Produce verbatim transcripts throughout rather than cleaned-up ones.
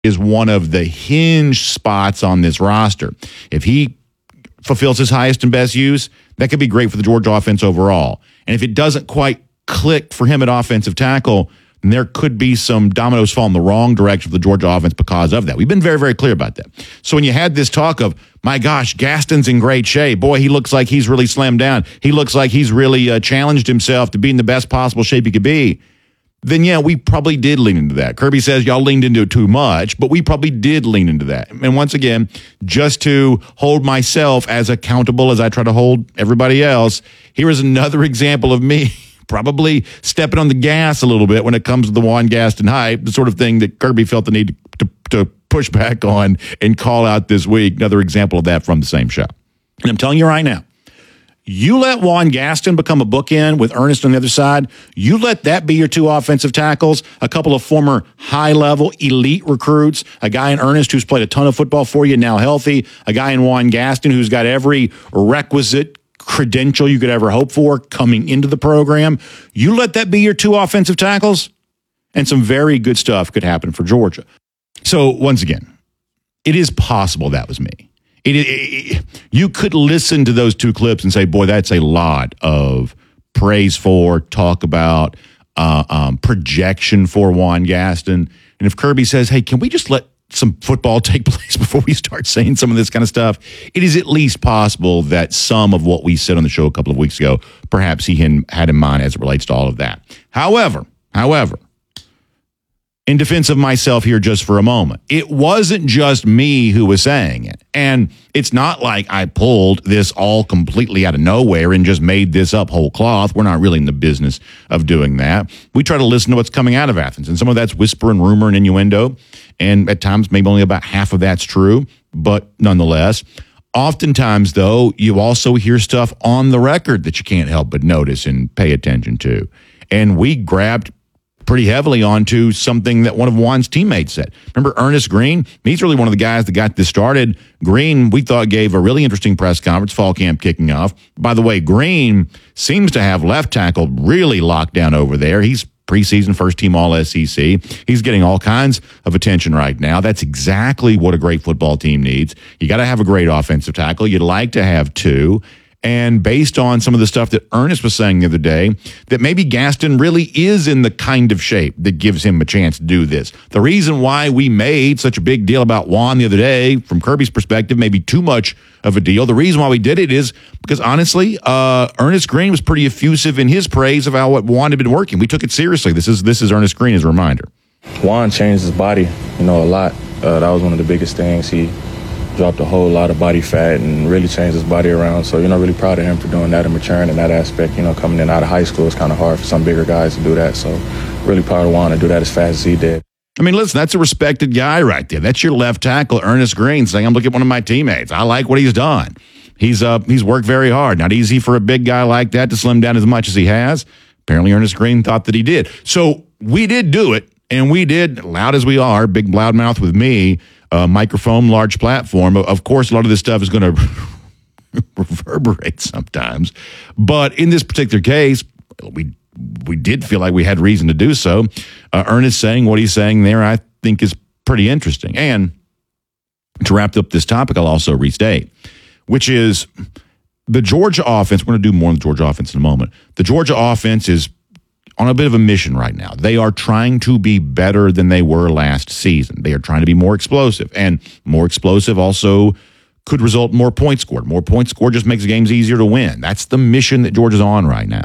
is one of the hinge spots on this roster. If he fulfills his highest and best use, that could be great for the Georgia offense overall. And if it doesn't quite click for him at offensive tackle, then there could be some dominoes fall in the wrong direction for the Georgia offense because of that. We've been very, very clear about that. So when you had this talk of, my gosh, Gaston's in great shape. Boy, he looks like he's really slammed down. He looks like he's really uh, challenged himself to be in the best possible shape he could be. Then, yeah, we probably did lean into that. Kirby says y'all leaned into it too much, but we probably did lean into that. And once again, just to hold myself as accountable as I try to hold everybody else, here is another example of me probably stepping on the gas a little bit when it comes to the Juan Gaston hype, the sort of thing that Kirby felt the need to, to, to push back on and call out this week. Another example of that from the same show. And I'm telling you right now, you let Juan Gaston become a bookend with Ernest on the other side. You let that be your two offensive tackles, a couple of former high-level elite recruits, a guy in Ernest who's played a ton of football for you, now healthy, a guy in Juan Gaston who's got every requisite credential you could ever hope for coming into the program. You let that be your two offensive tackles, and some very good stuff could happen for Georgia. So, once again, it is possible that was me. It, it, it, you could listen to those two clips and say, boy, that's a lot of praise for, talk about, uh, um, projection for Juan Gaston. And if Kirby says, hey, can we just let some football take place before we start saying some of this kind of stuff, it is at least possible that some of what we said on the show a couple of weeks ago, perhaps he had in mind as it relates to all of that. However, however, in defense of myself here just for a moment, it wasn't just me who was saying it. And it's not like I pulled this all completely out of nowhere and just made this up whole cloth. We're not really in the business of doing that. We try to listen to what's coming out of Athens. And some of that's whisper and rumor and innuendo. And at times, maybe only about half of that's true. But nonetheless, oftentimes, though, you also hear stuff on the record that you can't help but notice and pay attention to. And we grabbed pretty heavily onto something that one of Juan's teammates said. Remember Ernest Green? He's really one of the guys that got this started. Green, we thought, gave a really interesting press conference, fall camp kicking off. By the way, Green seems to have left tackle really locked down over there. He's preseason first team all S E C. He's getting all kinds of attention right now. That's exactly what a great football team needs. You got to have a great offensive tackle. You'd like to have two. And based on some of the stuff that Ernest was saying the other day, that maybe Gaston really is in the kind of shape that gives him a chance to do this. The reason why we made such a big deal about Juan the other day, from Kirby's perspective, maybe too much of a deal. The reason why we did it is because, honestly, uh, Ernest Green was pretty effusive in his praise of how what Juan had been working. We took it seriously. This is this is Ernest Green as a reminder. Juan changed his body, you know, a lot. Uh, that was one of the biggest things. He dropped a whole lot of body fat and really changed his body around. So, you know, really proud of him for doing that and maturing in that aspect. You know, coming in out of high school, it's kind of hard for some bigger guys to do that. So really proud of Juan to do that as fast as he did. I mean, listen, that's a respected guy right there. That's your left tackle, Ernest Green, saying, I'm looking at one of my teammates. I like what he's done. He's uh, he's worked very hard. Not easy for a big guy like that to slim down as much as he has. Apparently, Ernest Green thought that he did. So we did do it, and we did, loud as we are, big loudmouth with me, Uh, microphone, large platform. Of course, a lot of this stuff is going to reverberate sometimes. But in this particular case, we we did feel like we had reason to do so. Uh, Ernest saying what he's saying there, I think, is pretty interesting. And to wrap up this topic, I'll also restate, which is the Georgia offense. We're going to do more on the Georgia offense in a moment. The Georgia offense is on a bit of a mission right now. They are trying to be better than they were last season. They are trying to be more explosive, and more explosive also could result in more points scored. More points scored just makes games easier to win. That's the mission that Georgia's on right now.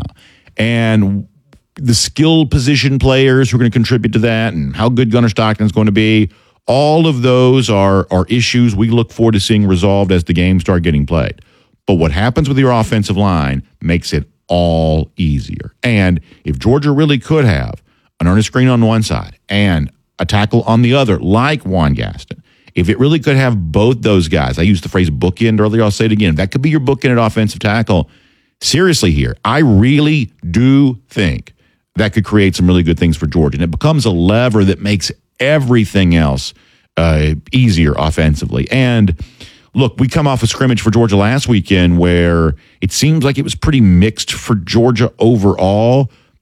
And the skill position players who are going to contribute to that, and how good Gunnar Stockton is going to be, all of those are, are issues we look forward to seeing resolved as the games start getting played. But what happens with your offensive line makes it all easier. And if Georgia really could have an Ernest Green on one side and a tackle on the other, like Juan Gaston, if it really could have both those guys, I used the phrase bookend earlier, I'll say it again, if that could be your bookend at offensive tackle, seriously here, I really do think that could create some really good things for Georgia. And it becomes a lever that makes everything else uh, easier offensively. And look, we come off a scrimmage for Georgia last weekend where it seems like it was pretty mixed for Georgia overall,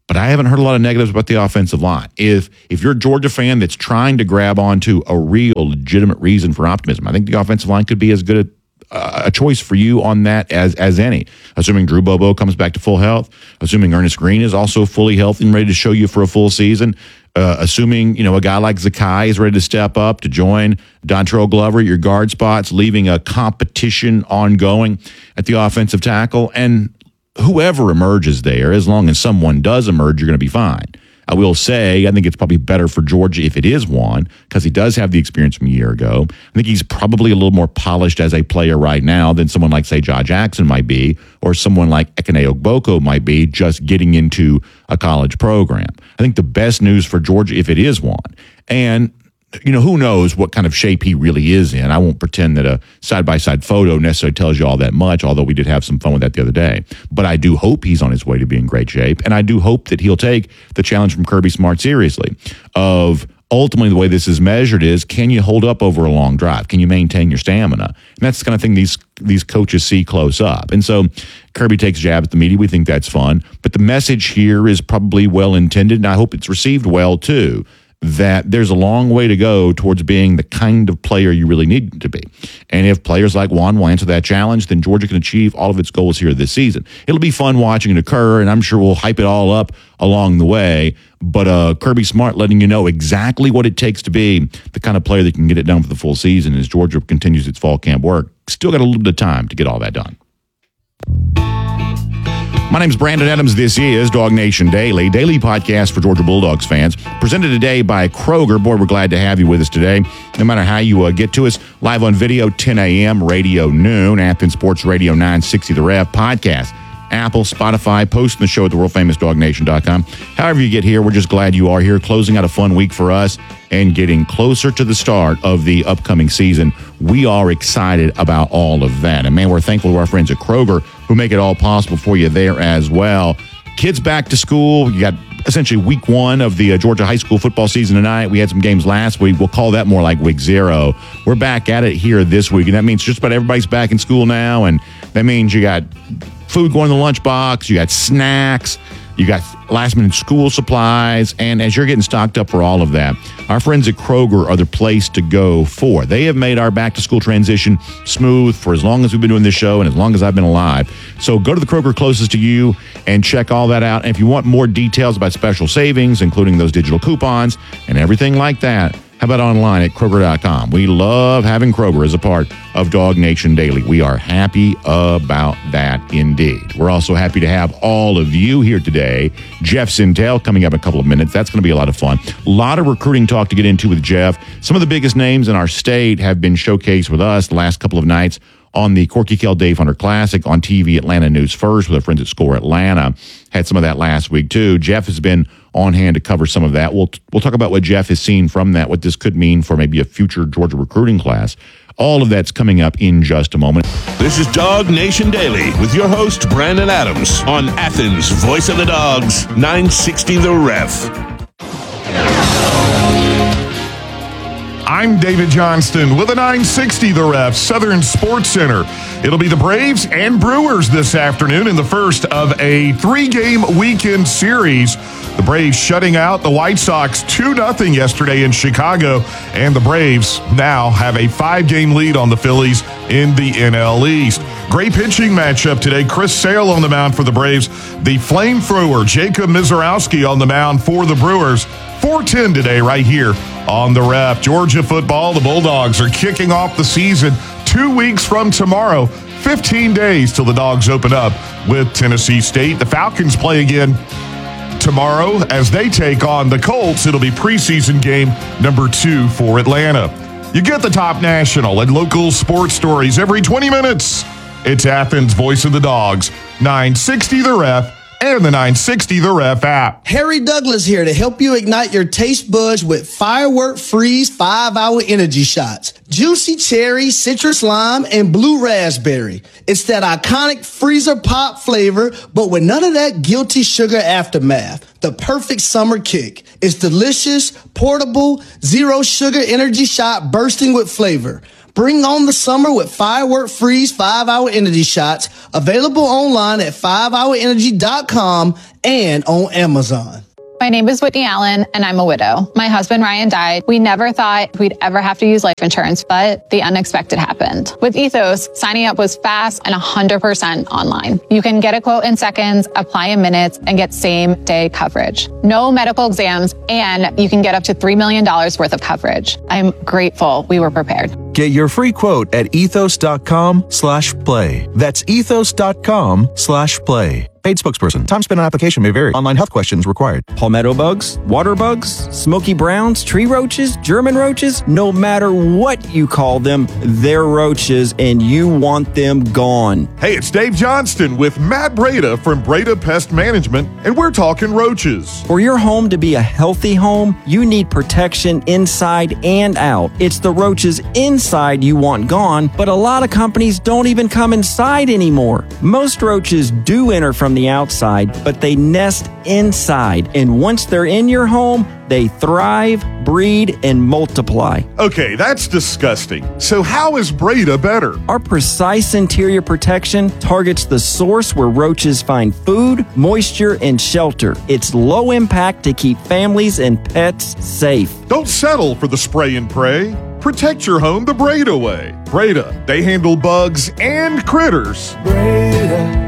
but I haven't heard a lot of negatives about the offensive line. If if you're a Georgia fan that's trying to grab onto a real legitimate reason for optimism, I think the offensive line could be as good a a choice for you on that as as any, assuming Drew Bobo comes back to full health, assuming Ernest Green is also fully healthy and ready to show you for a full season, uh, assuming, you know, a guy like Zakai is ready to step up to join Dontrell Glover at your guard spots, leaving a competition ongoing at the offensive tackle. And whoever emerges there, as long as someone does emerge, you're going to be fine. I will say, I think it's probably better for Georgia if it is one, because he does have the experience from a year ago. I think he's probably a little more polished as a player right now than someone like, say, Josh Jackson might be, or someone like Ekene Ogboko might be, just getting into a college program. I think the best news for Georgia, if it is one, and you know, who knows what kind of shape he really is in. I won't pretend that a side-by-side photo necessarily tells you all that much, although we did have some fun with that the other day. But I do hope he's on his way to being in great shape, and I do hope that he'll take the challenge from Kirby Smart seriously of ultimately the way this is measured is, can you hold up over a long drive? Can you maintain your stamina? And that's the kind of thing these these coaches see close up. And so Kirby takes a jab at the media. We think that's fun. But the message here is probably well-intended, and I hope it's received well, too, that there's a long way to go towards being the kind of player you really need to be. And if players like Juan will answer that challenge, then Georgia can achieve all of its goals here this season. It'll be fun watching it occur, and I'm sure we'll hype it all up along the way. But uh, Kirby Smart letting you know exactly what it takes to be the kind of player that can get it done for the full season as Georgia continues its fall camp work. Still got a little bit of time to get all that done. My name's Brandon Adams. This is Dog Nation Daily, daily podcast for Georgia Bulldogs fans. Presented today by Kroger. Boy, we're glad to have you with us today. No matter how you uh, get to us, live on video, ten a.m., radio noon, Athens Sports Radio nine sixty The Ref, podcast, Apple, Spotify, posting the show at the world famous dog nation dot com. However you get here, we're just glad you are here, closing out a fun week for us and getting closer to the start of the upcoming season. We are excited about all of that. And man, we're thankful to our friends at Kroger who make it all possible for you there as well. Kids back to school. You got essentially week one of the uh, Georgia high school football season tonight. We had some games last week. We'll call that more like week zero. We're back at it here this week, and that means just about everybody's back in school now, and that means you got food going in the lunchbox, you got snacks, you got last-minute school supplies, and as you're getting stocked up for all of that, our friends at Kroger are the place to go for. They have made our back-to-school transition smooth for as long as we've been doing this show and as long as I've been alive. So go to the Kroger closest to you and check all that out. And if you want more details about special savings, including those digital coupons and everything like that, how about online at Kroger dot com? We love having Kroger as a part of Dog Nation Daily. We are happy about that indeed. We're also happy to have all of you here today. Jeff Sintel coming up in a couple of minutes. That's going to be a lot of fun. A lot of recruiting talk to get into with Jeff. Some of the biggest names in our state have been showcased with us the last couple of nights on the Corky Kell Dave Hunter Classic on T V Atlanta News First with our friends at Score Atlanta. Had some of that last week too. Jeff has been on hand to cover some of that. We'll we'll talk about what Jeff has seen from that, what this could mean for maybe a future Georgia recruiting class. All of that's coming up in just a moment. This is Dog Nation Daily with your host, Brandon Adams, on Athens' Voice of the Dogs, nine sixty The Ref. I'm David Johnston with a nine sixty The Ref, Southern Sports Center. It'll be the Braves and Brewers this afternoon in the first of a three-game weekend series. The Braves shutting out the White Sox two nothing yesterday in Chicago, and the Braves now have a five-game lead on the Phillies in the N L East. Great pitching matchup today. Chris Sale on the mound for the Braves. The flamethrower Jacob Mizorowski on the mound for the Brewers. four ten today right here on the Ref. Georgia football, the Bulldogs are kicking off the season two weeks from tomorrow. fifteen days till the Dogs open up with Tennessee State. The Falcons play again tomorrow as they take on the Colts. It'll be preseason game number two for Atlanta. You get the top national and local sports stories every twenty minutes. It's Athens' Voice of the Dogs, nine sixty The Ref, and the nine sixty The Ref app. Harry Douglas here to help you ignite your taste buds with Firework Freeze five hour energy shots. Juicy cherry, citrus lime, and blue raspberry. It's that iconic freezer pop flavor, but with none of that guilty sugar aftermath. The perfect summer kick. It's delicious, portable, zero sugar energy shot bursting with flavor. Bring on the summer with Firework Freeze five hour Energy Shots, available online at five hour energy dot com and on Amazon. My name is Whitney Allen, and I'm a widow. My husband, Ryan, died. We never thought we'd ever have to use life insurance, but the unexpected happened. With Ethos, signing up was fast and one hundred percent online. You can get a quote in seconds, apply in minutes, and get same-day coverage. No medical exams, and you can get up to three million dollars worth of coverage. I'm grateful we were prepared. Get your free quote at ethos.com slash play. That's ethos.com slash play. Paid spokesperson. Time spent on application may vary. Online health questions required. Palmetto bugs, water bugs, smoky browns, tree roaches, German roaches, no matter what you call them, they're roaches and you want them gone. Hey, it's Dave Johnston with Matt Breda from Breda Pest Management, and we're talking roaches. For your home to be a healthy home, you need protection inside and out. It's the roaches inside you want gone, but a lot of companies don't even come inside anymore. Most roaches do enter from the outside, but they nest inside. And once they're in your home, they thrive, breed, and multiply. Okay, that's disgusting. So how is Breda better? Our precise interior protection targets the source where roaches find food, moisture, and shelter. It's low impact to keep families and pets safe. Don't settle for the spray and pray. Protect your home the Breda way. Breda, they handle bugs and critters. Breda.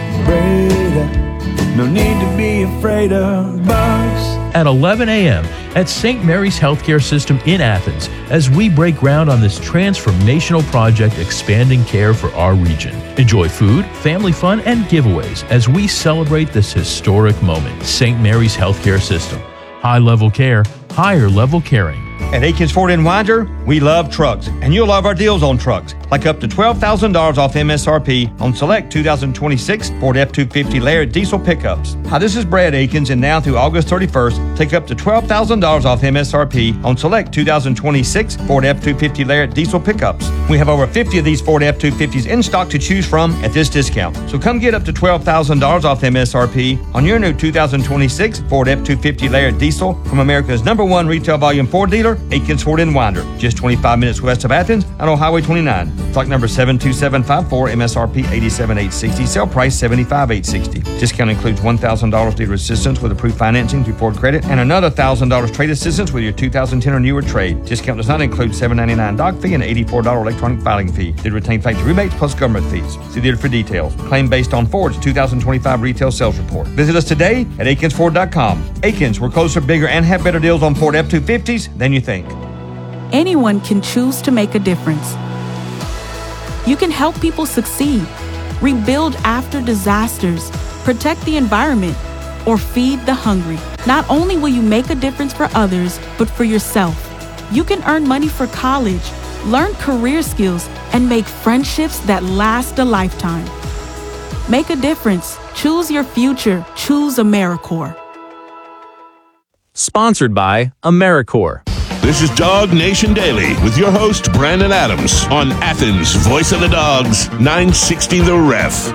No need to be afraid of bugs. At eleven a.m. at Saint Mary's Healthcare System in Athens, as we break ground on this transformational project expanding care for our region. Enjoy food, family fun, and giveaways as we celebrate this historic moment. Saint Mary's Healthcare System. High-level care, higher-level caring. At Akins Ford in Winder, we love trucks, and you'll love our deals on trucks, like up to twelve thousand dollars off M S R P on select two thousand twenty-six Ford F two fifty Laird diesel pickups. Hi, this is Brad Akins, and now through August thirty-first, take up to twelve thousand dollars off M S R P on select two thousand twenty-six Ford F two fifty Laird diesel pickups. We have over fifty of these Ford F two fifties in stock to choose from at this discount. So come get up to twelve thousand dollars off M S R P on your new two thousand twenty-six Ford F two fifty Laird diesel from America's number one retail volume Ford dealer, Akins Ford in Winder, just twenty-five minutes west of Athens and on Highway twenty-nine. Stock number seven two seven five four, M S R P eighty-seven thousand eight hundred sixty dollars, sale price seventy-five thousand eight hundred sixty dollars. Discount includes one thousand dollars dealer assistance with approved financing through Ford Credit and another one thousand dollars trade assistance with your two thousand ten or newer trade. Discount does not include seven dollars and ninety-nine cents doc fee and eighty-four dollars electronic filing fee. Did retain factory rebates plus government fees. See dealer for details. Claim based on Ford's two thousand twenty-five retail sales report. Visit us today at akins ford dot com. Akins, we're closer, bigger, and have better deals on Ford F two fifties than you think. Anyone can choose to make a difference. You can help people succeed, rebuild after disasters, protect the environment, or feed the hungry. Not only will you make a difference for others, but for yourself. You can earn money for college, learn career skills, and make friendships that last a lifetime. Make a difference. Choose your future. Choose AmeriCorps. Sponsored by AmeriCorps. This is Dog Nation Daily with your host, Brandon Adams, on Athens' Voice of the Dogs, nine sixty The Ref.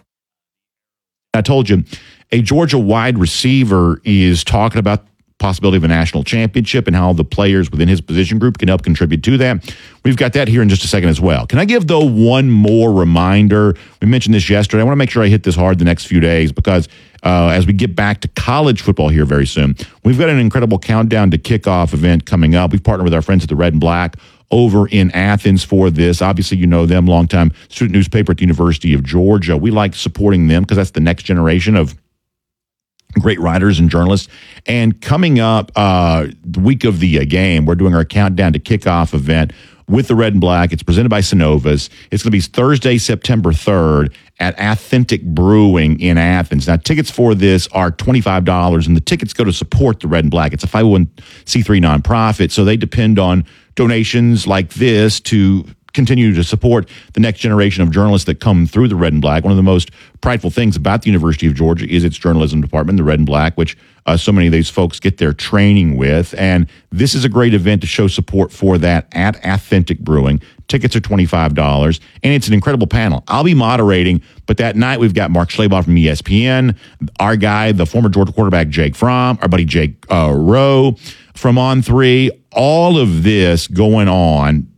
I told you, a Georgia wide receiver is talking about possibility of a national championship and how the players within his position group can help contribute to that. We've got that here in just a second as well. Can I give, though, one more reminder? We mentioned this yesterday. I want to make sure I hit this hard the next few days because uh, as we get back to college football here very soon, we've got an incredible countdown to kickoff event coming up. We've partnered with our friends at the Red and Black over in Athens for this. Obviously, you know them, longtime student newspaper at the University of Georgia. We like supporting them because that's the next generation of great writers and journalists. And coming up uh, the week of the uh, game, we're doing our countdown to kickoff event with the Red and Black. It's presented by Synovus. It's going to be Thursday, September third at Authentic Brewing in Athens. Now, tickets for this are twenty-five dollars, and the tickets go to support the Red and Black. It's a five oh one c three nonprofit, so they depend on donations like this to continue to support the next generation of journalists that come through the Red and Black. One of the most prideful things about the University of Georgia is its journalism department, the Red and Black, which uh, so many of these folks get their training with. And this is a great event to show support for that at Authentic Brewing. Tickets are twenty-five dollars, and it's an incredible panel. I'll be moderating, but that night we've got Mark Schlabach from E S P N, our guy, the former Georgia quarterback Jake Fromm, our buddy Jake uh, Rowe from On three, all of this going on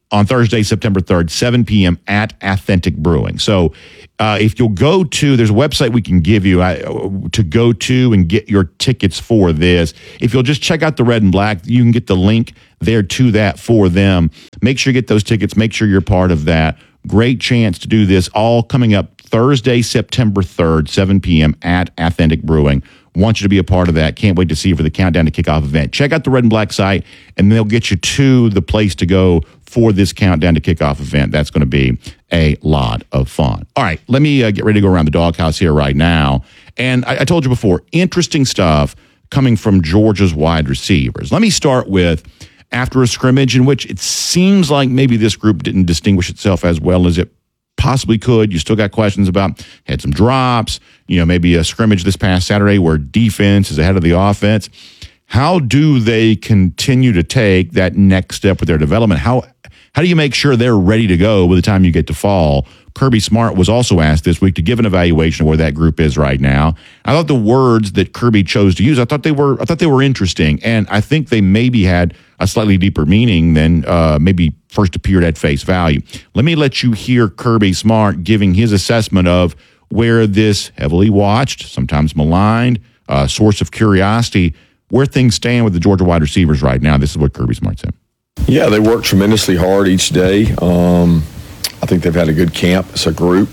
on Thursday, September third, seven p.m. at Authentic Brewing. So uh, if you'll go to, there's a website we can give you uh, to go to and get your tickets for this. If you'll just check out the Red and Black, you can get the link there to that for them. Make sure you get those tickets. Make sure you're part of that. Great chance to do this, all coming up Thursday, September third, seven p.m. at Authentic Brewing. Want you to be a part of that. Can't wait to see you for the Countdown to Kickoff event. Check out the Red and Black site, and they'll get you to the place to go for this Countdown to Kickoff event. That's going to be a lot of fun. All right, let me uh, get ready to go around the doghouse here right now. And I, I told you before, interesting stuff coming from Georgia's wide receivers. Let me start with, after a scrimmage in which it seems like maybe this group didn't distinguish itself as well as it possibly could. You still got questions about, had some drops, you know, maybe a scrimmage this past Saturday where defense is ahead of the offense. How do they continue to take that next step with their development? How how do you make sure they're ready to go by the time you get to fall? Kirby Smart was also asked this week to give an evaluation of where that group is right now. I thought the words that Kirby chose to use, I thought they were I thought they were interesting, and I think they maybe had a slightly deeper meaning than uh, maybe first appeared at face value. Let me let you hear Kirby Smart giving his assessment of where this heavily watched, sometimes maligned, uh, source of curiosity, where things stand with the Georgia wide receivers right now. This is what Kirby Smart said. Yeah, they work tremendously hard each day. Um, I think they've had a good camp as a group.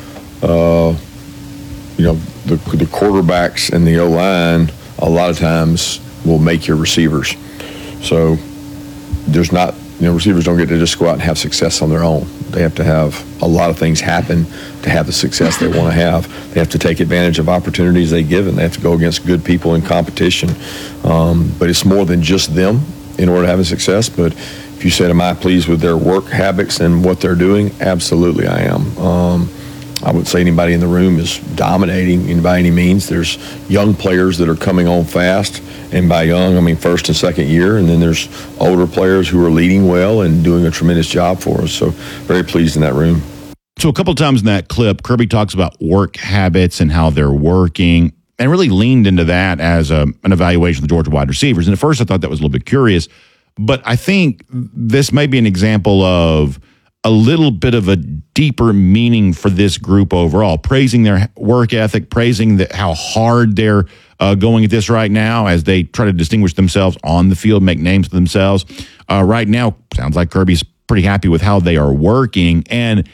Uh, you know, the, the quarterbacks and the O-line a lot of times will make your receivers. So there's not, you know, receivers don't get to just go out and have success on their own. They have to have a lot of things happen to have the success they want to have. They have to take advantage of opportunities they given. They have to go against good people in competition. Um, but it's more than just them in order to have a success. But if you said, am I pleased with their work habits and what they're doing? Absolutely I am. Um, I would say anybody in the room is dominating in by any means. There's young players that are coming on fast, and by young, I mean first and second year, and then there's older players who are leading well and doing a tremendous job for us. So very pleased in that room. So a couple of times in that clip, Kirby talks about work habits and how they're working, and really leaned into that as a, an evaluation of the Georgia wide receivers. And at first I thought that was a little bit curious, but I think this may be an example of a little bit of a deeper meaning for this group overall, praising their work ethic, praising the, how hard they're uh, going at this right now as they try to distinguish themselves on the field, make names for themselves. Uh, right now, sounds like Kirby's pretty happy with how they are working. And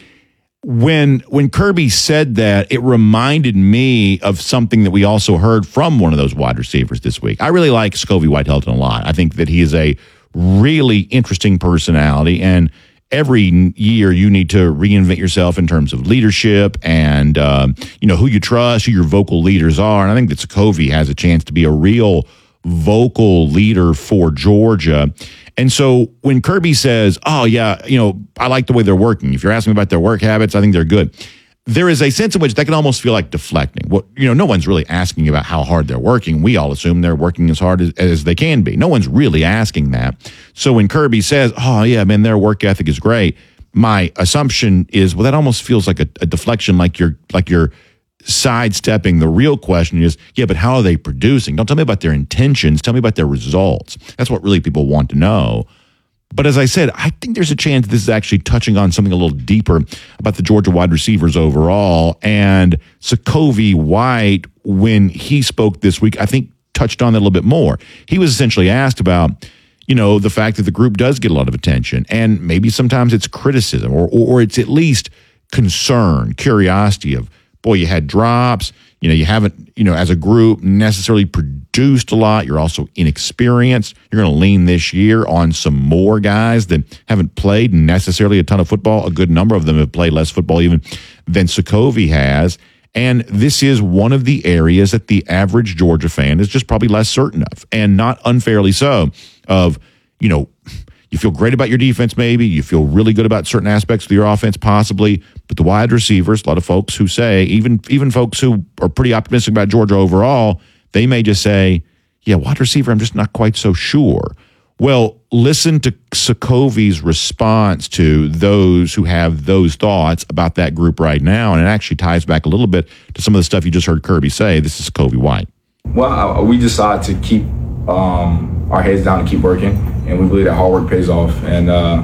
when when Kirby said that, it reminded me of something that we also heard from one of those wide receivers this week. I really like Scovie White-Helton a lot. I think that he is a really interesting personality, and every year you need to reinvent yourself in terms of leadership and, um, you know, who you trust, who your vocal leaders are. And I think that Scovie has a chance to be a real vocal leader for Georgia. And so when Kirby says, oh, yeah, you know, I like the way they're working. If you're asking about their work habits, I think they're good. There is a sense in which that can almost feel like deflecting. Well, you know, no one's really asking about how hard they're working. We all assume they're working as hard as, as they can be. No one's really asking that. So when Kirby says, oh, yeah, man, their work ethic is great, my assumption is, well, that almost feels like a, a deflection, like you're like you're sidestepping. The real question is, yeah, but how are they producing? Don't tell me about their intentions. Tell me about their results. That's what really people want to know. But as I said, I think there's a chance this is actually touching on something a little deeper about the Georgia wide receivers overall. And Scovie White, when he spoke this week, I think touched on that a little bit more. He was essentially asked about, you know, the fact that the group does get a lot of attention, and maybe sometimes it's criticism or, or, or it's at least concern, curiosity of, boy, you had drops, you know, you haven't, you know, as a group necessarily produced a lot. You're also inexperienced. You're going to lean this year on some more guys that haven't played necessarily a ton of football. A good number of them have played less football even than Scovie has. And this is one of the areas that the average Georgia fan is just probably less certain of, and not unfairly so, of, you know, you feel great about your defense maybe, you feel really good about certain aspects of your offense possibly, but the wide receivers, a lot of folks who say, even even folks who are pretty optimistic about Georgia overall, they may just say, yeah, wide receiver, I'm just not quite so sure. Well, listen to Scovie's response to those who have those thoughts about that group right now, and it actually ties back a little bit to some of the stuff you just heard Kirby say. This is Scovie White. Well, we decided to keep um, our heads down and keep working, and we believe that hard work pays off. And uh,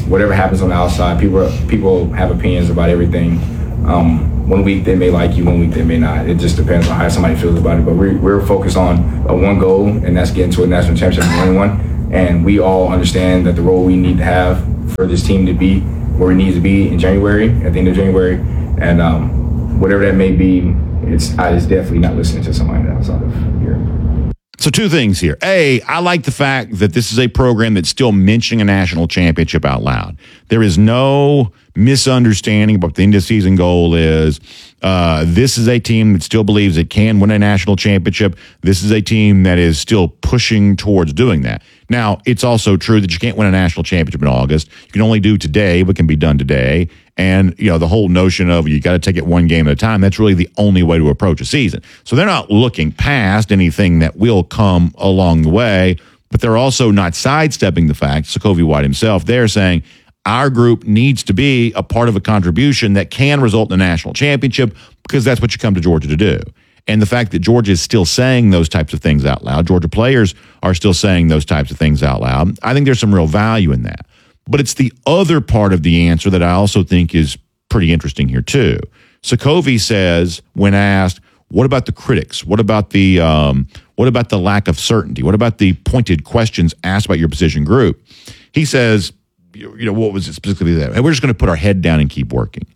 whatever happens on the outside, people people have opinions about everything. Um, one week they may like you, one week they may not. It just depends on how somebody feels about it. But we're, we're focused on a one goal, and that's getting to a national championship and winning one. And we all understand that the role we need to have for this team to be where it needs to be in January, at the end of January, and um, whatever that may be, it's I is definitely not listening to somebody outside of here. So two things here. A, I like the fact that this is a program that's still mentioning a national championship out loud. There is no misunderstanding about what the end of season goal is. Uh, this is a team that still believes it can win a national championship. This is a team that is still pushing towards doing that. Now, it's also true that you can't win a national championship in August. You can only do today what can be done today. And, you know, the whole notion of you got to take it one game at a time, that's really the only way to approach a season. So they're not looking past anything that will come along the way, but they're also not sidestepping the fact, Sokovie White himself, they're saying our group needs to be a part of a contribution that can result in a national championship because that's what you come to Georgia to do. And the fact that Georgia is still saying those types of things out loud, Georgia players are still saying those types of things out loud, I think there's some real value in that. But it's the other part of the answer that I also think is pretty interesting here, too. Sokovie says, when asked, what about the critics? What about the um, what about the lack of certainty? What about the pointed questions asked about your position group? He says, you know, what was it specifically that? Hey, we're just going to put our head down and keep working.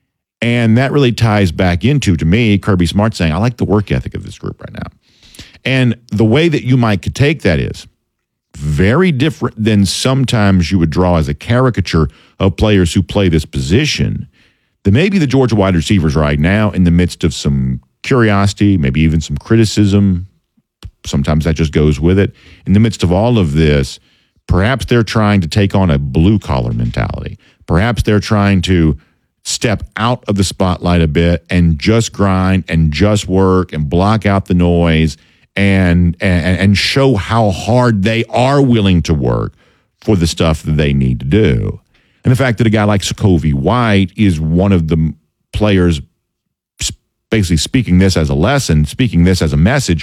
And that really ties back into, to me, Kirby Smart saying, I like the work ethic of this group right now. And the way that you might could take that is very different than sometimes you would draw as a caricature of players who play this position. That maybe the Georgia wide receivers right now, in the midst of some curiosity, maybe even some criticism, sometimes that just goes with it. In the midst of all of this, perhaps they're trying to take on a blue-collar mentality. Perhaps they're trying to step out of the spotlight a bit and just grind and just work and block out the noise and and, and show how hard they are willing to work for the stuff that they need to do. And the fact that a guy like Sokovie White is one of the players basically speaking this as a lesson, speaking this as a message,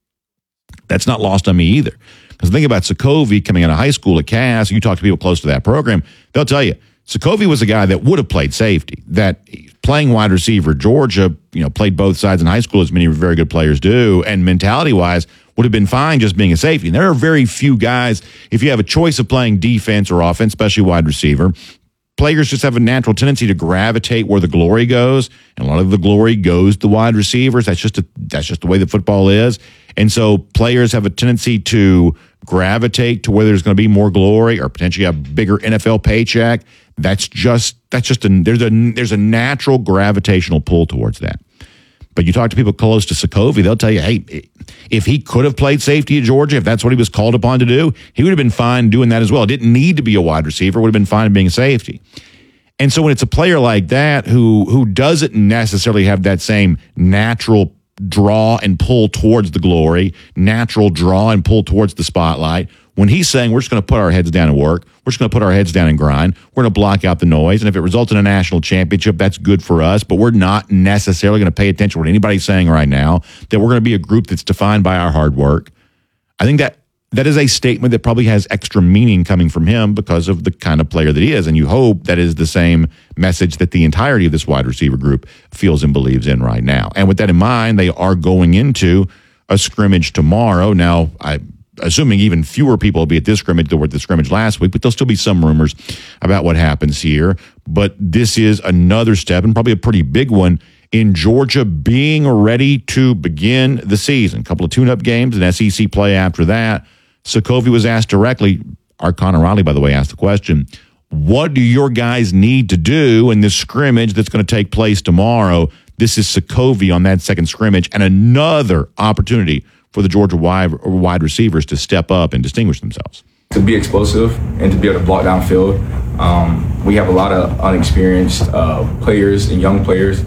that's not lost on me either. Because think about Sokovie coming out of high school at Cass, you talk to people close to that program, they'll tell you, Sokovie was a guy that would have played safety, that playing wide receiver, Georgia, you know, played both sides in high school, as many very good players do, and mentality-wise would have been fine just being a safety. And there are very few guys, if you have a choice of playing defense or offense, especially wide receiver, players just have a natural tendency to gravitate where the glory goes, and a lot of the glory goes to wide receivers. That's just a, that's just the way that football is. And so players have a tendency to gravitate to where there's going to be more glory or potentially a bigger N F L paycheck. That's just that's just a there's a there's a natural gravitational pull towards that. But you talk to people close to Sokovie, they'll tell you, hey, if he could have played safety at Georgia, if that's what he was called upon to do, he would have been fine doing that as well. It didn't need to be a wide receiver, would have been fine being a safety. And so when it's a player like that who who doesn't necessarily have that same natural draw and pull towards the glory, natural draw and pull towards the spotlight, when he's saying we're just going to put our heads down and work, we're just going to put our heads down and grind, we're going to block out the noise, and if it results in a national championship, that's good for us, but we're not necessarily going to pay attention to what anybody's saying right now, that we're going to be a group that's defined by our hard work. I think that that is a statement that probably has extra meaning coming from him because of the kind of player that he is, and you hope that is the same message that the entirety of this wide receiver group feels and believes in right now. And with that in mind, they are going into a scrimmage tomorrow. Now, I assuming even fewer people will be at this scrimmage than were at the scrimmage last week, but there'll still be some rumors about what happens here. But this is another step, and probably a pretty big one, in Georgia being ready to begin the season. A couple of tune-up games and S E C play after that. Sokovie was asked directly, our Connor Riley, by the way, asked the question, what do your guys need to do in this scrimmage that's going to take place tomorrow? This is Sokovie on that second scrimmage, and another opportunity for the Georgia wide, wide receivers to step up and distinguish themselves. To be explosive and to be able to block downfield. Um, we have a lot of unexperienced uh, players and young players.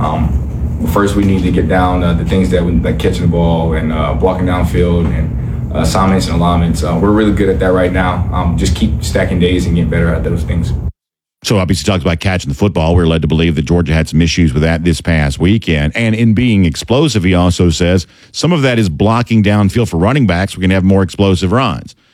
Um, first, we need to get down uh, the things that we like catching the ball and uh, blocking downfield and uh, assignments and alignments. Uh, we're really good at that right now. Um, just keep stacking days and get better at those things. So obviously talked about catching the football. We're led to believe that Georgia had some issues with that this past weekend. And in being explosive, he also says some of that is blocking downfield for running backs. We can have more explosive runs.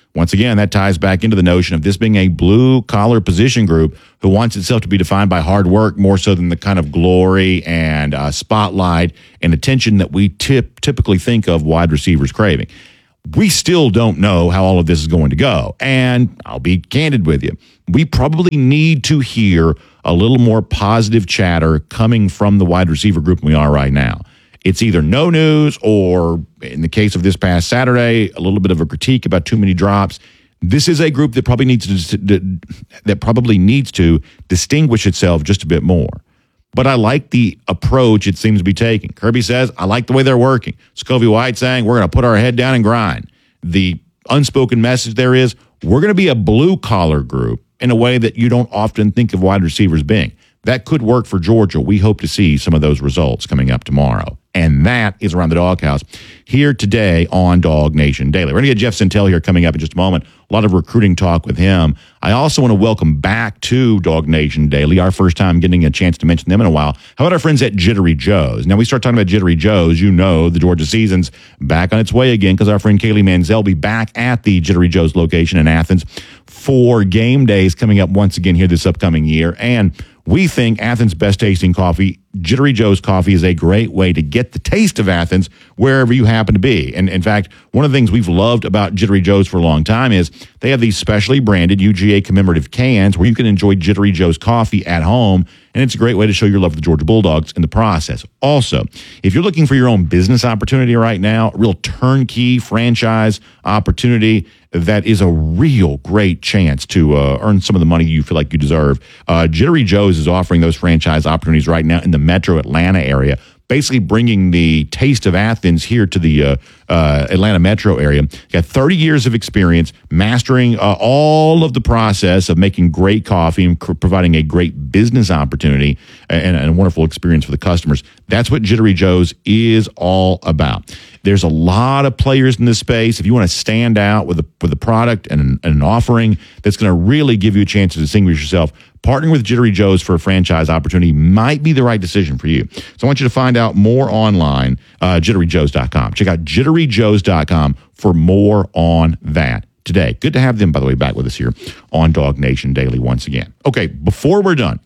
Once again, that ties back into the notion of this being a blue-collar position group who wants itself to be defined by hard work more so than the kind of glory and uh, spotlight and attention that we tip, typically think of wide receivers craving. We still don't know how all of this is going to go. And I'll be candid with you. We probably need to hear a little more positive chatter coming from the wide receiver group than we are right now. It's either no news or, in the case of this past Saturday, a little bit of a critique about too many drops. This is a group that probably needs to that probably needs to distinguish itself just a bit more. But I like the approach it seems to be taking. Kirby says, I like the way they're working. Scovie White saying, we're going to put our head down and grind. The unspoken message there is, we're going to be a blue-collar group in a way that you don't often think of wide receivers being. That could work for Georgia. We hope to see some of those results coming up tomorrow. And that is Around the Doghouse here today on Dog Nation Daily. We're going to get Jeff Sentell here coming up in just a moment. A lot of recruiting talk with him. I also want to welcome back to Dog Nation Daily, our first time getting a chance to mention them in a while. How about our friends at Jittery Joe's? Now, we start talking about Jittery Joe's. You know the Georgia season's back on its way again because our friend Kaylee Manziel will be back at the Jittery Joe's location in Athens for game days coming up once again here this upcoming year. And we think Athens' best tasting coffee, Jittery Joe's Coffee, is a great way to get the taste of Athens wherever you happen to be. And in fact, one of the things we've loved about Jittery Joe's for a long time is they have these specially branded U G A commemorative cans where you can enjoy Jittery Joe's Coffee at home. And it's a great way to show your love for the Georgia Bulldogs in the process. Also, if you're looking for your own business opportunity right now, a real turnkey franchise opportunity that is a real great chance to uh, earn some of the money you feel like you deserve, uh, Jittery Joe's is offering those franchise opportunities right now in the metro Atlanta area, basically bringing the taste of Athens here to the uh, uh, Atlanta metro area. Got thirty years of experience mastering uh, all of the process of making great coffee and c- providing a great business opportunity and, and a wonderful experience for the customers. That's what Jittery Joe's is all about. There's a lot of players in this space. If you want to stand out with a with a product and an, and an offering that's going to really give you a chance to distinguish yourself, partnering with Jittery Joe's for a franchise opportunity might be the right decision for you. So I want you to find out more online, uh, jittery joes dot com. Check out jittery joes dot com for more on that today. Good to have them, by the way, back with us here on Dog Nation Daily once again. Okay, before we're done,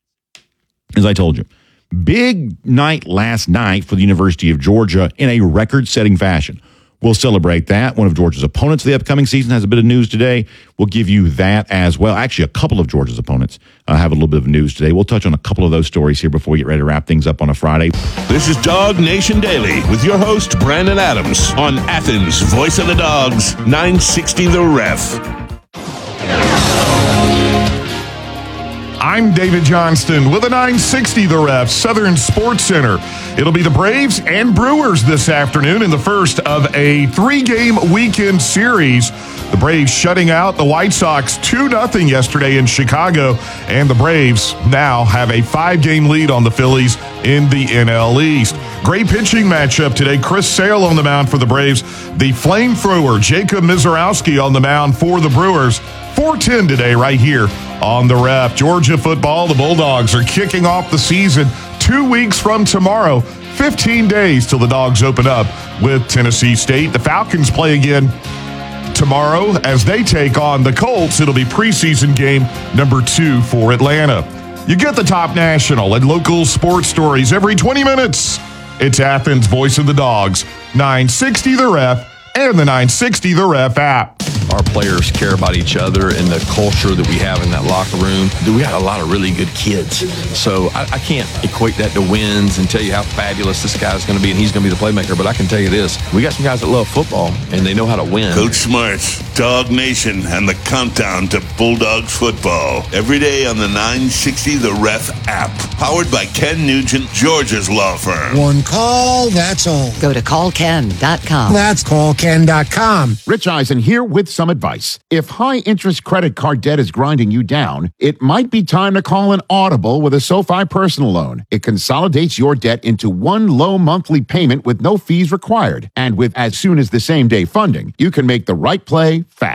as I told you, big night last night for the University of Georgia in a record-setting fashion. We'll celebrate that. One of Georgia's opponents of the upcoming season has a bit of news today. We'll give you that as well. Actually, a couple of Georgia's opponents uh, have a little bit of news today. We'll touch on a couple of those stories here before we get ready to wrap things up on a Friday. This is Dog Nation Daily with your host, Brandon Adams, on Athens' Voice of the Dogs, nine sixty The Ref. I'm David Johnston with a nine sixty The Ref, Southern Sports Center. It'll be the Braves and Brewers this afternoon in the first of a three-game weekend series. The Braves shutting out the White Sox two nothing yesterday in Chicago, and the Braves now have a five-game lead on the Phillies in the N L East. Great pitching matchup today. Chris Sale on the mound for the Braves. The flamethrower Jacob Mizorowski on the mound for the Brewers. four ten today right here on the Ref. Georgia football, the Bulldogs are kicking off the season two weeks from tomorrow. fifteen days till the Dogs open up with Tennessee State. The Falcons play again tomorrow as they take on the Colts. It'll be preseason game number two for Atlanta. You get the top national and local sports stories every twenty minutes. It's Athens' Voice of the Dogs, nine sixty The Ref, and the nine sixty The Ref app. Our players care about each other and the culture that we have in that locker room. We got a lot of really good kids. So I, I can't equate that to wins and tell you how fabulous this guy's going to be and he's going to be the playmaker. But I can tell you this, we got some guys that love football and they know how to win. Coach Smart's Dog Nation and the countdown to Bulldogs football. Every day on the nine sixty The Ref app. Powered by Ken Nugent, Georgia's law firm. One call, that's all. Go to call ken dot com. That's call ken dot com. Rich Eisen here with some advice. If high-interest credit card debt is grinding you down, it might be time to call an audible with a SoFi personal loan. It consolidates your debt into one low monthly payment with no fees required. And with as soon as the same day funding, you can make the right play fast.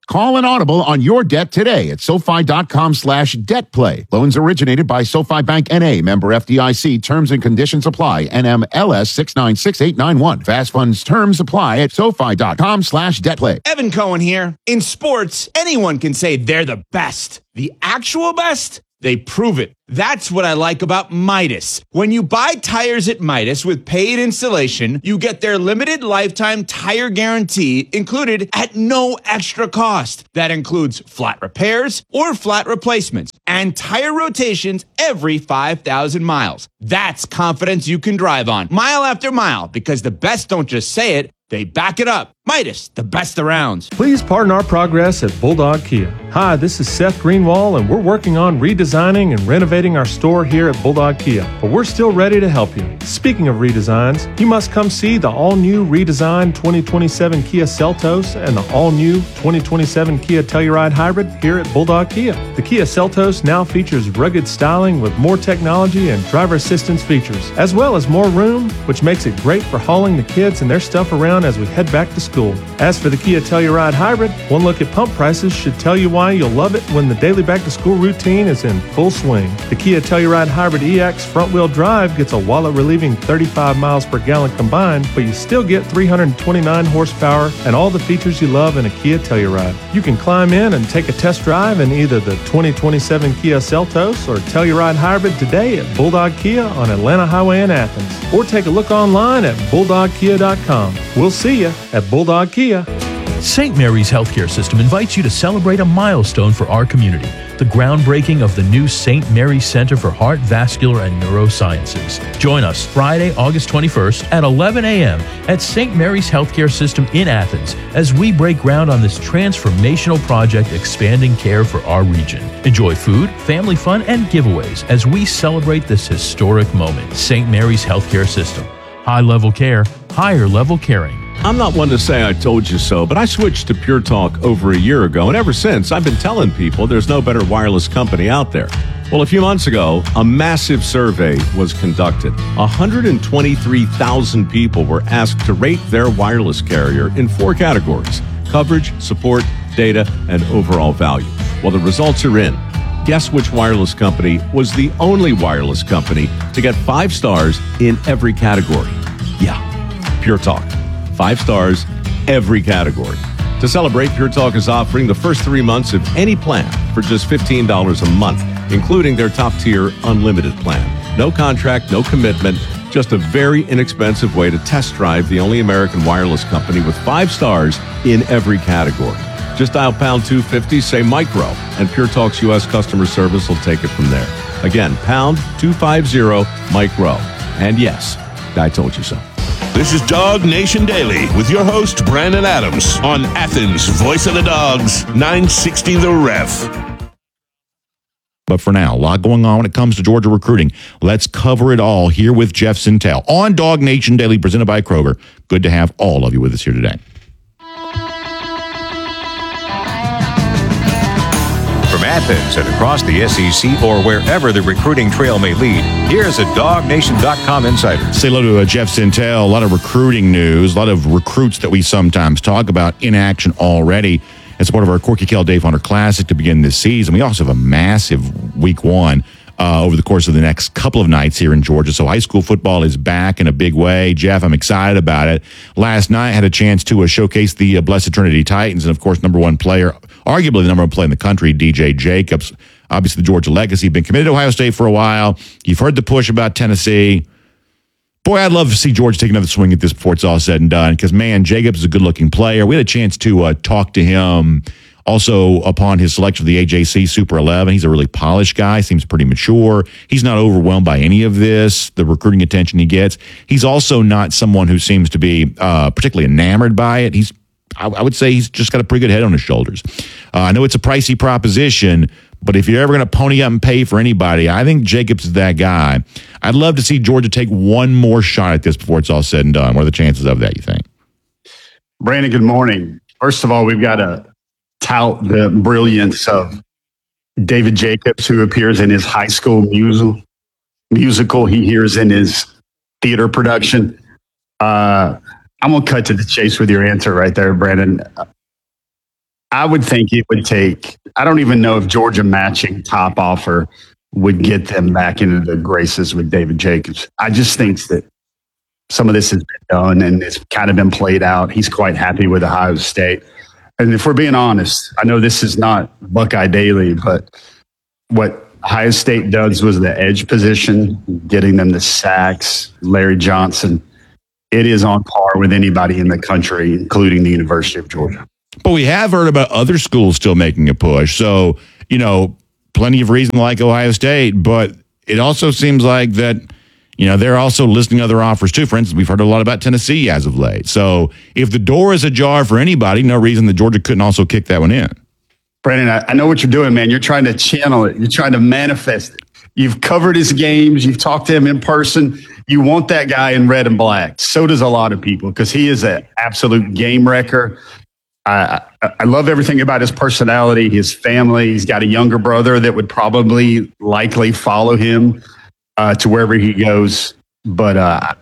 Call an audible on your debt today at SoFi.com slash debt play. Loans originated by SoFi Bank N A, member F D I C. Terms and conditions apply. N M L S six nine six eight nine one. Fast funds terms apply at SoFi.com slash debt play. Evan Cohen here. In sports, anyone can say they're the best. The actual best? They prove it. That's what I like about Midas. When you buy tires at Midas with paid installation, you get their limited lifetime tire guarantee included at no extra cost. That includes flat repairs or flat replacements and tire rotations every five thousand miles. That's confidence you can drive on mile after mile, because the best don't just say it, they back it up. Midas, the best around. Please pardon our progress at Bulldog Kia. Hi, this is Seth Greenwald, and we're working on redesigning and renovating our store here at Bulldog Kia, but we're still ready to help you. Speaking of redesigns, you must come see the all-new redesigned twenty twenty-seven Kia Seltos and the all-new twenty twenty-seven Kia Telluride Hybrid here at Bulldog Kia. The Kia Seltos now features rugged styling with more technology and driver assistance features, as well as more room, which makes it great for hauling the kids and their stuff around as we head back to school. As for the Kia Telluride Hybrid, one look at pump prices should tell you why you'll love it when the daily back-to-school routine is in full swing. The Kia Telluride Hybrid E X front-wheel drive gets a wallet-relieving thirty-five miles per gallon combined, but you still get three hundred twenty-nine horsepower and all the features you love in a Kia Telluride. You can climb in and take a test drive in either the twenty twenty-seven Kia Seltos or Telluride Hybrid today at Bulldog Kia on Atlanta Highway in Athens, or take a look online at bulldog kia dot com. We'll see you at Bulldog Kia. Saint Mary's Healthcare System invites you to celebrate a milestone for our community, the groundbreaking of the new Saint Mary's Center for Heart, Vascular, and Neurosciences. Join us Friday, August twenty-first at eleven a.m. at Saint Mary's Healthcare System in Athens as we break ground on this transformational project expanding care for our region. Enjoy food, family fun, and giveaways as we celebrate this historic moment. Saint Mary's Healthcare System. High-level care, higher-level caring. I'm not one to say I told you so, but I switched to Pure Talk over a year ago, and ever since, I've been telling people there's no better wireless company out there. Well, a few months ago, a massive survey was conducted. one hundred twenty-three thousand people were asked to rate their wireless carrier in four categories: coverage, support, data, and overall value. Well, the results are in. Guess which wireless company was the only wireless company to get five stars in every category? Yeah, Pure Talk. Five stars, every category. To celebrate, Pure Talk is offering the first three months of any plan for just fifteen dollars a month, including their top-tier unlimited plan. No contract, no commitment, just a very inexpensive way to test drive the only American wireless company with five stars in every category. Just dial pound two fifty, say micro, and Pure Talk's U S customer service will take it from there. Again, pound two fifty, micro. And yes, I told you so. This is Dog Nation Daily with your host, Brandon Adams, on Athens' Voice of the Dogs, nine sixty The Ref. But for now, a lot going on when it comes to Georgia recruiting. Let's cover it all here with Jeff Sintel on Dog Nation Daily, presented by Kroger. Good to have all of you with us here today. From Athens and across the S E C or wherever the recruiting trail may lead, here's a dog nation dot com insider. Say hello to uh, Jeff Sintel. A lot of recruiting news, a lot of recruits that we sometimes talk about in action already as part of our Corky Kell Dave Hunter Classic to begin this season. We also have a massive week one uh, over the course of the next couple of nights here in Georgia. So high school football is back in a big way. Jeff, I'm excited about it. Last night I had a chance to uh, showcase the uh, Blessed Trinity Titans and, of course, number one player, arguably the number one player in the country, D J Jacobs. Obviously, the Georgia legacy. Been committed to Ohio State for a while. You've heard the push about Tennessee. Boy, I'd love to see Georgia take another swing at this before it's all said and done because, man, Jacobs is a good-looking player. We had a chance to uh, talk to him also upon his selection of the A J C Super eleven. He's a really polished guy, seems pretty mature. He's not overwhelmed by any of this, the recruiting attention he gets. He's also not someone who seems to be uh, particularly enamored by it. He's I, I would say he's just got a pretty good head on his shoulders. Uh, I know it's a pricey proposition, but if you're ever going to pony up and pay for anybody, I think Jacobs is that guy. I'd love to see Georgia take one more shot at this before it's all said and done. What are the chances of that, you think? Brandon, good morning. First of all, we've got to tout the brilliance of David Jacobs, who appears in his high school musical. Musical he hears in his theater production. Uh, I'm going to cut to the chase with your answer right there, Brandon. I would think it would take, I don't even know if Georgia matching top offer would get them back into the graces with David Jacobs. I just think that some of this has been done and it's kind of been played out. He's quite happy with Ohio State. And if we're being honest, I know this is not Buckeye Daily, but what Ohio State does was the edge position, getting them the sacks, Larry Johnson. It is on par with anybody in the country, including the University of Georgia. But we have heard about other schools still making a push. So, you know, plenty of reason to like Ohio State, but it also seems like that, you know, they're also listing other offers too. For instance, we've heard a lot about Tennessee as of late. So if the door is ajar for anybody, no reason that Georgia couldn't also kick that one in. Brandon, I, I know what you're doing, man. You're trying to channel it. You're trying to manifest it. You've covered his games. You've talked to him in person. You want that guy in red and black. So does a lot of people because he is an absolute game wrecker. I, I, I love everything about his personality, his family. He's got a younger brother that would probably likely follow him uh, to wherever he goes. But uh,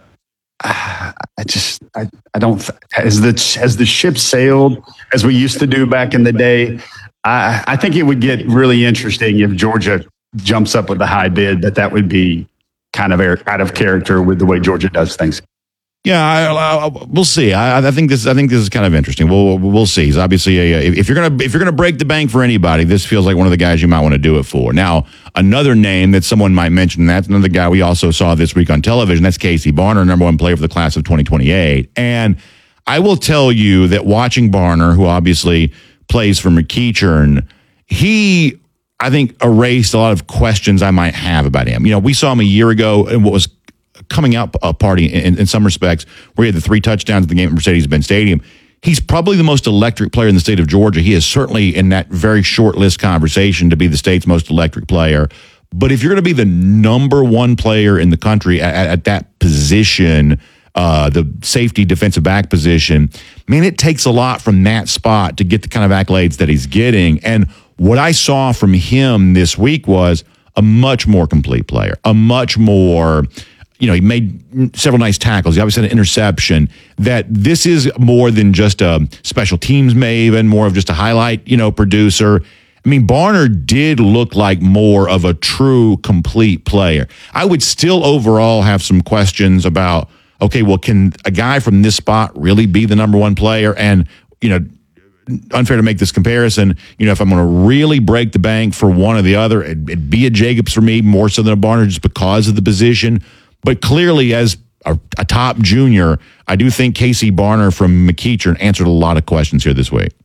I just, I, I don't, as the, as the ship sailed, as we used to do back in the day, I, I think it would get really interesting if Georgia jumps up with a high bid, but that would be kind of out of character with the way Georgia does things. Yeah, I, I, we'll see. I, I think this. I think this is kind of interesting. We'll we'll see. He's obviously a, if you're gonna if you're gonna break the bank for anybody, this feels like one of the guys you might want to do it for. Now, another name that someone might mention, that's another guy we also saw this week on television. That's Casey Barner, number one player for the class of twenty twenty-eight. And I will tell you that watching Barner, who obviously plays for McEachern, he, I think, erased a lot of questions I might have about him. You know, we saw him a year ago in what was coming out a party in, in some respects where he had the three touchdowns at the game at Mercedes-Benz Stadium. He's probably the most electric player in the state of Georgia. He is certainly in that very short list conversation to be the state's most electric player. But if you're going to be the number one player in the country at, at that position, uh, the safety defensive back position, man, it takes a lot from that spot to get the kind of accolades that he's getting. And what I saw from him this week was a much more complete player, a much more, you know, he made several nice tackles. He obviously had an interception. That this is more than just a special teams maven, more of just a highlight, you know, producer. I mean, Barner did look like more of a true complete player. I would still overall have some questions about, okay, well, can a guy from this spot really be the number one player? And, you know, unfair to make this comparison, you know, if I'm going to really break the bank for one or the other, it'd, it'd be a Jacobs for me more so than a Barner just because of the position. But clearly, as a, a top junior, I do think Casey Barner from McEachern answered a lot of questions here this week.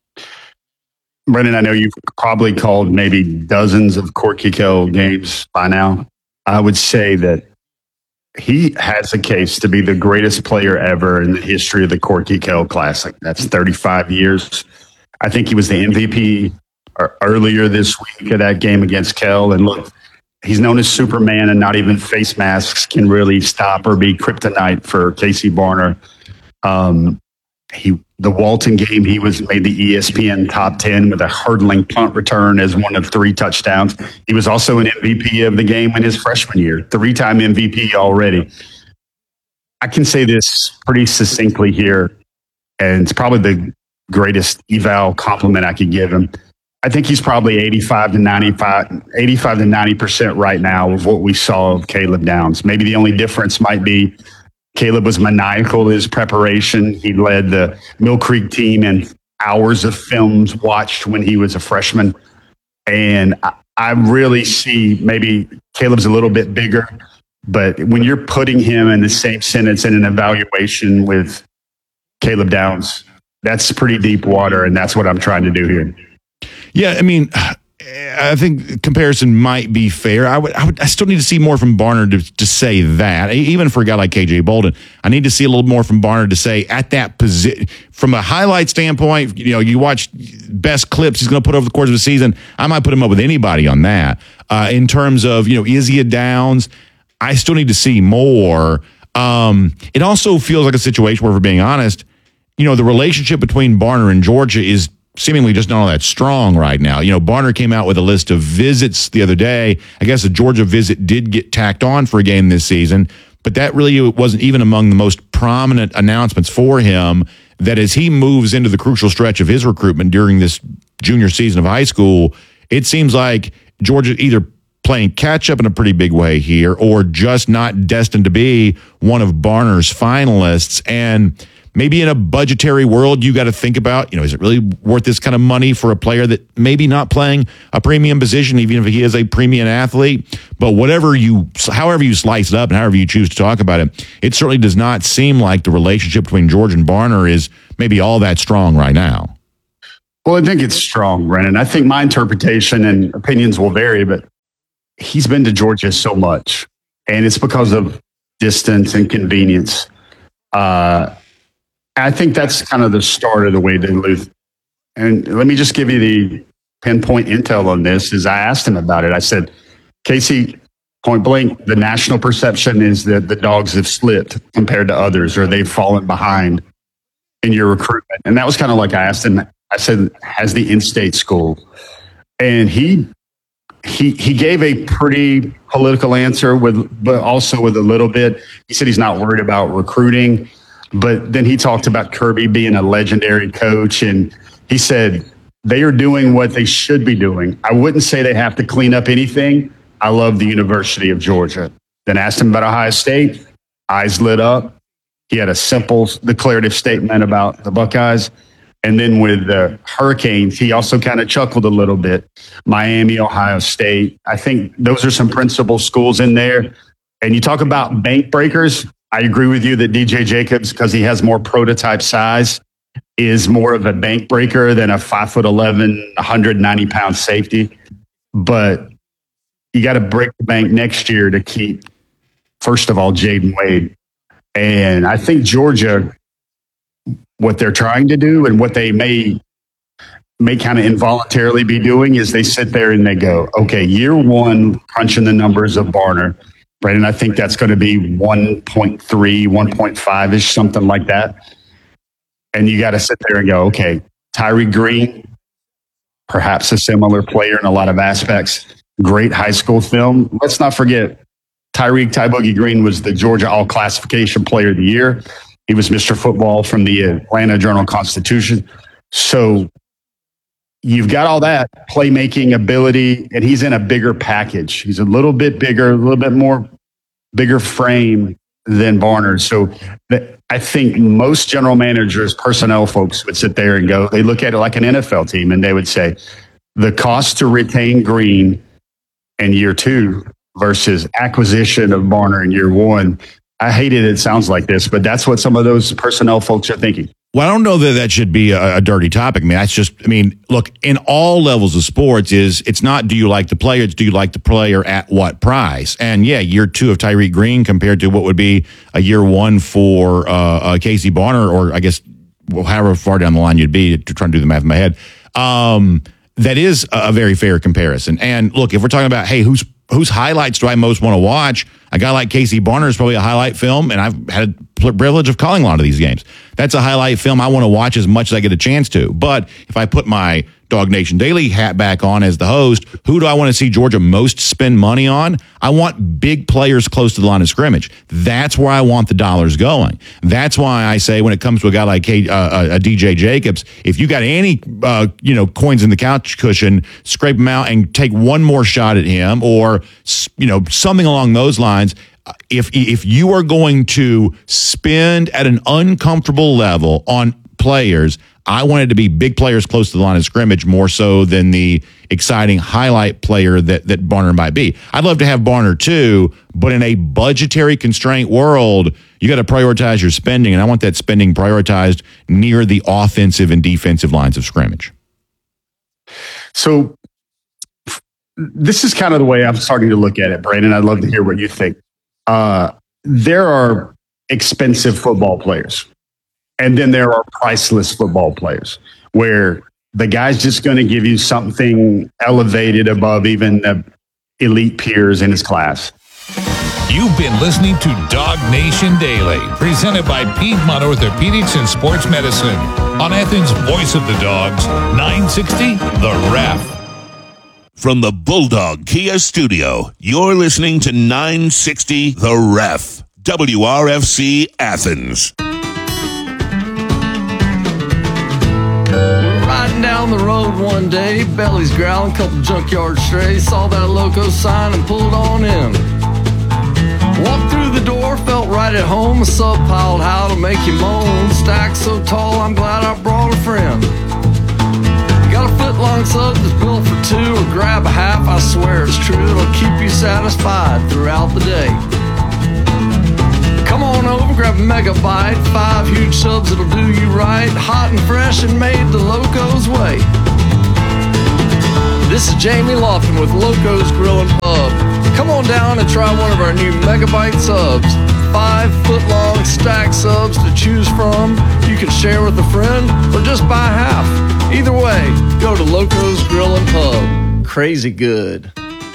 Brendan, I know you've probably called maybe dozens of Corky Kell games by now. I would say that he has a case to be the greatest player ever in the history of the Corky Kell Classic. That's thirty-five years. I think he was the M V P earlier this week of that game against Kell. And look, he's known as Superman, and not even face masks can really stop or be kryptonite for Casey Barner. Um, he, the Walton game, he was made the E S P N top ten with a hurdling punt return as one of three touchdowns. He was also an M V P of the game in his freshman year, three-time M V P already. I can say this pretty succinctly here, and it's probably the greatest eval compliment I could give him. I think he's probably eighty-five to ninety-five, eighty-five to ninety percent right now of what we saw of Caleb Downs. Maybe the only difference might be Caleb was maniacal in his preparation. He led the Mill Creek team in hours of films watched when he was a freshman. And I, I really see maybe Caleb's a little bit bigger, but when you're putting him in the same sentence in an evaluation with Caleb Downs, that's pretty deep water, and that's what I'm trying to do here. Yeah, I mean, I think comparison might be fair. I would, I would, I still need to see more from Barner to, to say that. Even for a guy like K J Bolden, I need to see a little more from Barner to say at that position, from a highlight standpoint. You know, you watch best clips he's going to put over the course of the season. I might put him up with anybody on that. Uh, in terms of, you know, is he a Downs? I still need to see more. Um, it also feels like a situation where, if we're being honest, you know, the relationship between Barner and Georgia is seemingly just not all that strong right now. You know, Barner came out with a list of visits the other day. I guess the Georgia visit did get tacked on for a game this season, but that really wasn't even among the most prominent announcements for him, that as he moves into the crucial stretch of his recruitment during this junior season of high school, it seems like Georgia either playing catch up in a pretty big way here or just not destined to be one of Barner's finalists. And maybe in a budgetary world, you got to think about, you know, is it really worth this kind of money for a player that maybe not playing a premium position, even if he is a premium athlete? But whatever you, however you slice it up and however you choose to talk about it, it certainly does not seem like the relationship between Georgia and Barner is maybe all that strong right now. Well, I think it's strong, Brennan. I think my interpretation and opinions will vary, but he's been to Georgia so much, and it's because of distance and convenience. Uh, I think that's kind of the start of the way they lose. And let me just give you the pinpoint intel on this. Is I asked him about it. I said, Casey, point blank, the national perception is that the Dogs have slipped compared to others, or they've fallen behind in your recruitment. And that was kind of like I asked him, I said, has the in-state school? And he he he gave a pretty political answer, with, but also with a little bit. He said he's not worried about recruiting. But then he talked about Kirby being a legendary coach, and he said they are doing what they should be doing. I wouldn't say they have to clean up anything. I love the University of Georgia. Then asked him about Ohio State. Eyes lit up. He had a simple declarative statement about the Buckeyes. And then with the Hurricanes, he also kind of chuckled a little bit. Miami, Ohio State. I think those are some principal schools in there. And you talk about bank breakers. I agree with you that D J Jacobs, because he has more prototype size, is more of a bank breaker than a five foot eleven, one hundred ninety pound safety. But you got to break the bank next year to keep, first of all, Jaden Wade. And I think Georgia, what they're trying to do and what they may may kind of involuntarily be doing is they sit there and they go, okay, year one, crunching the numbers of Barner. Brandon, I think that's going to be one point three, one point five-ish, something like that. And you got to sit there and go, okay, Tyree Green, perhaps a similar player in a lot of aspects. Great high school film. Let's not forget, Tyreek Ty Boogie Green was the Georgia All-Classification Player of the Year. He was Mister Football from the Atlanta Journal-Constitution. So you've got all that playmaking ability, and he's in a bigger package. He's a little bit bigger, a little bit more bigger frame than Barner. So I think most general managers, personnel folks would sit there and go, they look at it like an N F L team, and they would say, the cost to retain Green in year two versus acquisition of Barner in year one. I hate it. It sounds like this, but that's what some of those personnel folks are thinking. Well, I don't know that that should be a, a dirty topic. I mean, that's just, I mean, look, in all levels of sports is, it's not do you like the player, it's do you like the player at what price? And yeah, year two of Tyreek Green compared to what would be a year one for uh, uh, Casey Barner, or I guess well, however far down the line you'd be to try and do the math in my head. Um, that is a very fair comparison. And look, if we're talking about, hey, who's whose highlights do I most want to watch? A guy like Casey Barner is probably a highlight film, and I've had the privilege of calling a lot of these games. That's a highlight film I want to watch as much as I get a chance to. But if I put my Dog Nation Daily hat back on as the host, who do I want to see Georgia most spend money on? I want big players close to the line of scrimmage. That's where I want the dollars going. That's why I say when it comes to a guy like K, uh, a D J Jacobs, if you got any uh, you know coins in the couch cushion, scrape them out and take one more shot at him, or you know something along those lines. If if you are going to spend at an uncomfortable level on players, I want it to be big players close to the line of scrimmage more so than the exciting highlight player that, that Barner might be. I'd love to have Barner too, but in a budgetary constraint world, you got to prioritize your spending, and I want that spending prioritized near the offensive and defensive lines of scrimmage. So this is kind of the way I'm starting to look at it, Brandon. I'd love to hear what you think. Uh, there are expensive football players. And then there are priceless football players where the guy's just going to give you something elevated above even the elite peers in his class. You've been listening to Dog Nation Daily, presented by Piedmont Orthopedics and Sports Medicine on Athens' Voice of the Dogs, nine sixty The Ref. From the Bulldog Kia Studio, you're listening to nine sixty The Ref. W R F C Athens. Riding down the road one day, belly's growling, couple junkyard strays, saw that Loco sign and pulled on in. Walked through the door, felt right at home, a sub piled how to make you moan. Stack so tall, I'm glad I brought a friend. Got a foot long sub that's built for two, or grab a half, I swear it's true, it'll keep you satisfied throughout the day. Come on over, grab a megabyte, five huge subs that'll do you right, hot and fresh and made the Loco's way. This is Jamie Lofton with Loco's Grill and Pub. Come on down and try one of our new megabyte subs. Five foot long stack subs to choose from. You can share with a friend or just buy half. Either way, go to Loco's Grill and Pub. Crazy good.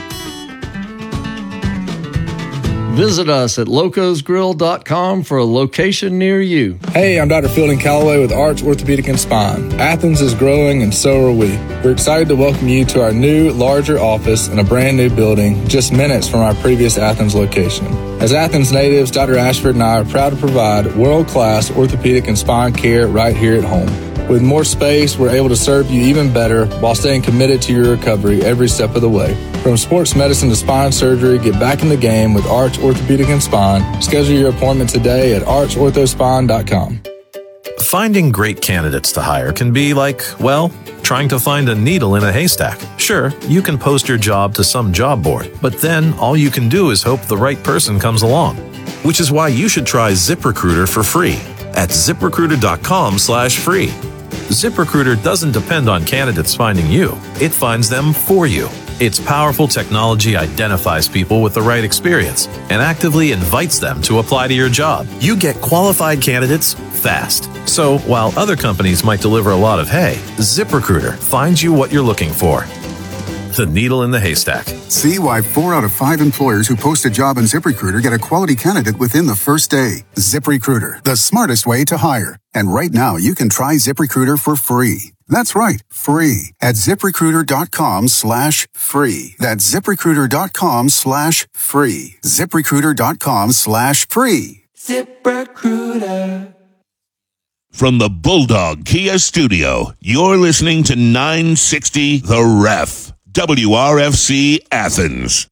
Visit us at locos grill dot com for a location near you. Hey, I'm Doctor Fielding Calloway with Arch Orthopedic and Spine. Athens is growing and so are we. We're excited to welcome you to our new, larger office in a brand new building just minutes from our previous Athens location. As Athens natives, Doctor Ashford and I are proud to provide world-class orthopedic and spine care right here at home. With more space, we're able to serve you even better while staying committed to your recovery every step of the way. From sports medicine to spine surgery, get back in the game with Arch Orthopedic and Spine. Schedule your appointment today at arch ortho spine dot com. Finding great candidates to hire can be like, well, trying to find a needle in a haystack. Sure, you can post your job to some job board, but then all you can do is hope the right person comes along. Which is why you should try ZipRecruiter for free at zip recruiter dot com slash free. ZipRecruiter doesn't depend on candidates finding you. It finds them for you. Its powerful technology identifies people with the right experience and actively invites them to apply to your job. You get qualified candidates fast. So while other companies might deliver a lot of hay, ZipRecruiter finds you what you're looking for. The needle in the haystack. See why four out of five employers who post a job on ZipRecruiter get a quality candidate within the first day. ZipRecruiter, the smartest way to hire. And right now, you can try ZipRecruiter for free. That's right, free at ZipRecruiter.com slash free. That's ZipRecruiter.com slash free. ZipRecruiter.com slash free. ZipRecruiter. From the Bulldog Kia Studio, you're listening to nine sixty The Ref. W R F C Athens.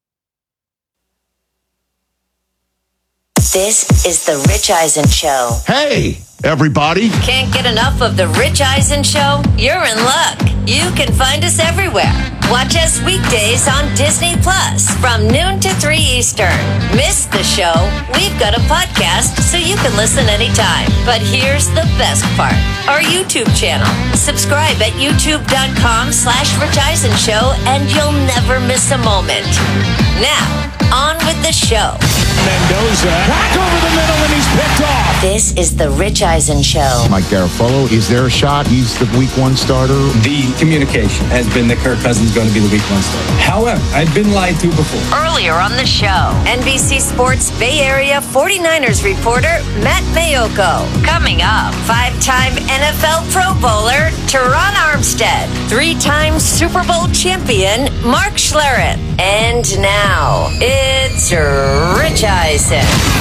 This is the Rich Eisen Show. Hey, everybody. Can't get enough of the Rich Eisen Show? You're in luck. You can find us everywhere. Watch us weekdays on Disney Plus from noon to three Eastern. Miss the show? We've got a podcast so you can listen anytime. But here's the best part. Our YouTube channel. Subscribe at youtube.com slash Rich Eisen Show and you'll never miss a moment. Now, on with the show. Mendoza, back over the middle and he's picked off. This is the Rich Eisen Show. Mike Garafolo, is there a shot he's the week one starter? The communication has been that Kirk Cousins is going to be the week one starter. However, I've been lied to before. Earlier on the show, N B C Sports Bay Area forty-niners reporter Matt Mayoko. Coming up, five-time N F L Pro Bowler Teron Armstead. Three-time Super Bowl champion Mark Schlereth. And now, it's Rich Eisen.